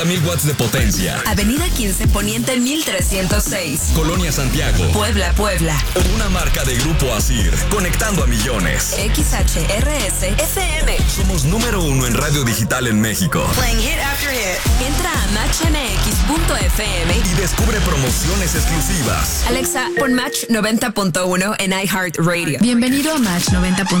1000 watts de potencia. Avenida 15 Poniente 1306. Colonia Santiago. Puebla, Puebla. Una marca de Grupo Asir, conectando a millones. XHRS FM. Somos número 1 en radio digital en México. Playing hit after hit. Entra a matchmx.fm y descubre promociones exclusivas. Alexa, pon Match 90.1 en iHeartRadio. Bienvenido a Match 90.1.